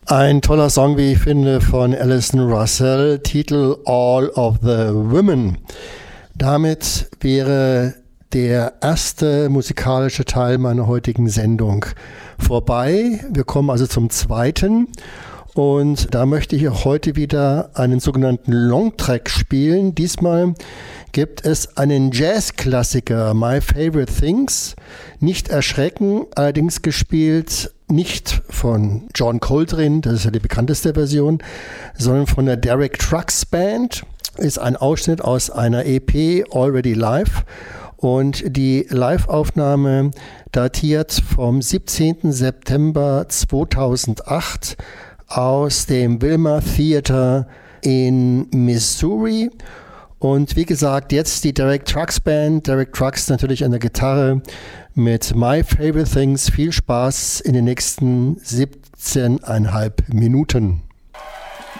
Ein toller Song, wie ich finde, von Alison Russell, Titel All of the Women. Damit wäre der erste musikalische Teil meiner heutigen Sendung vorbei. Wir kommen also zum zweiten. Und da möchte ich auch heute wieder einen sogenannten Longtrack spielen. Diesmal gibt es einen Jazzklassiker, My Favorite Things. Nicht erschrecken, allerdings gespielt nicht von John Coltrane, das ist ja die bekannteste Version, sondern von der Derek Trucks Band. Ist ein Ausschnitt aus einer EP, Already Live. Und die Live-Aufnahme datiert vom 17. September 2008 aus dem Wilma Theater in Missouri. Und wie gesagt, jetzt die Derek Trucks Band. Derek Trucks natürlich an der Gitarre mit My Favorite Things. Viel Spaß in den nächsten 17,5 Minuten.